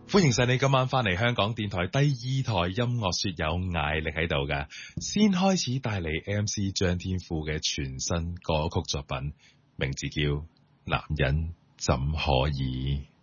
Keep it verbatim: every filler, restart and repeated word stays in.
歡迎晒你今晚翻嚟香港電台第二台音樂說有艾力喺度㗎，先開始帶嚟 M C 張天賦嘅全新歌曲作品，名字叫《男人怎可以》。